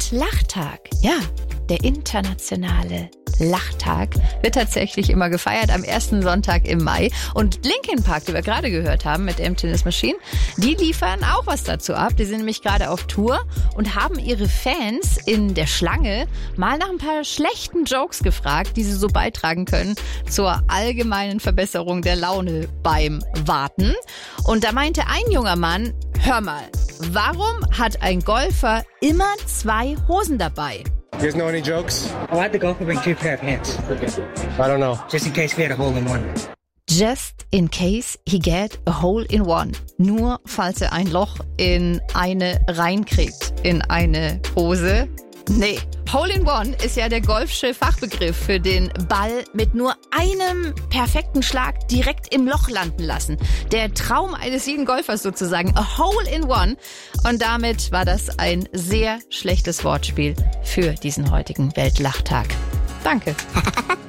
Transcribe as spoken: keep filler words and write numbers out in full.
Weltlachtag. Ja, der internationale Lachtag wird tatsächlich immer gefeiert am ersten Sonntag im Mai. Und Linkin Park, die wir gerade gehört haben mit Emptiness Machine, die liefern auch was dazu ab. Die sind nämlich gerade auf Tour und haben ihre Fans in der Schlange mal nach ein paar schlechten Jokes gefragt, die sie so beitragen können zur allgemeinen Verbesserung der Laune beim Warten. Und da meinte ein junger Mann, hör mal, warum hat ein Golfer immer zwei Hosen dabei? You guys know any jokes? Why had the golfer bring two pair of pants? I don't know. Just in case we had a hole in one. Just in case he get a hole in one. Nur falls er ein Loch in eine reinkriegt, in eine Hose. Nee, Hole in One ist ja der golfsche Fachbegriff für den Ball mit nur einem perfekten Schlag direkt im Loch landen lassen. Der Traum eines jeden Golfers sozusagen, a Hole in One. Und damit war das ein sehr schlechtes Wortspiel für diesen heutigen Weltlachtag. Danke.